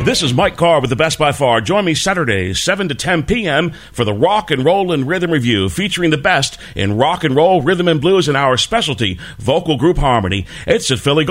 This is Mike Carr with the Best by Far. Join me Saturdays, 7 to 10 p.m. for the Rock and Roll and Rhythm Review, featuring the best in rock and roll, rhythm and blues, and our specialty, vocal group harmony. It's at Philly